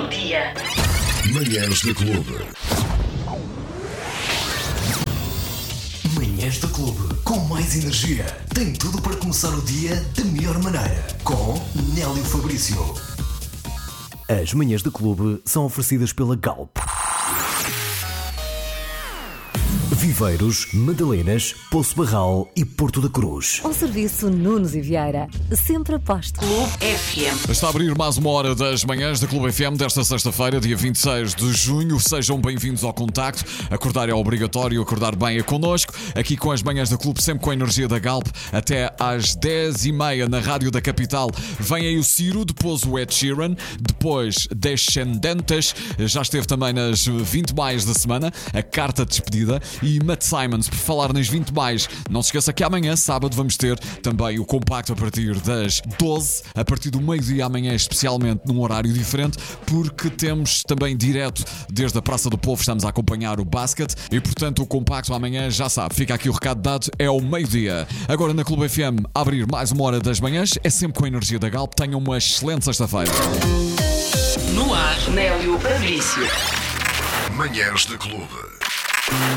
no dia. Manhãs da Clube. Manhãs da Clube, com mais energia. Tem tudo para começar o dia da melhor maneira. Com Nélio Fabrício. As manhãs da Clube são oferecidas pela Galp. Viveiros, Madalenas, Poço Barral e Porto da Cruz. Ao serviço Nunes e Vieira. Sempre aposto. Clube FM. Está a abrir mais uma hora das manhãs da Clube FM desta sexta-feira, dia 26 de junho. Sejam bem-vindos ao Contacto. Acordar é obrigatório, acordar bem é connosco. Aqui com as manhãs da Clube, sempre com a energia da Galp. Até às 10h30 na Rádio da Capital. Vem aí o Ciro, depois o Ed Sheeran, depois Descendentes. Já esteve também nas 20 mais da semana, a carta de despedida. E Matt Simons, por falar nas 20 mais, não se esqueça que amanhã, sábado, vamos ter também o compacto a partir das 12, a partir do meio-dia amanhã, especialmente num horário diferente, porque temos também direto desde a Praça do Povo, estamos a acompanhar o basquete e, portanto, o compacto amanhã, já sabe, fica aqui o recado dado, é ao meio-dia. Agora na Clube FM, a abrir mais uma hora das manhãs, é sempre com a energia da Galp. Tenham uma excelente sexta-feira. No ar, Nélio Fabrício. Manhãs da Clube.